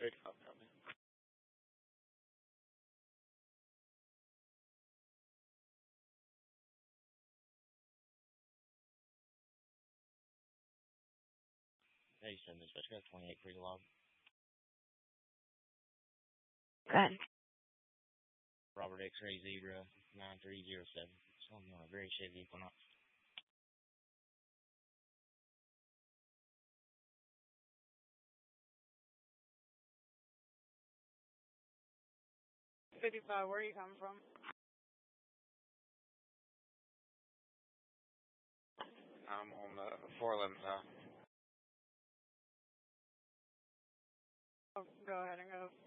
55, copy. Hey, send dispatch, got 28 pre-log. Good. Robert X-ray Zebra 9307. Something on a very Chevy Equinox. $55, where are you coming from? I'm on the 411 south. Oh, go ahead and go.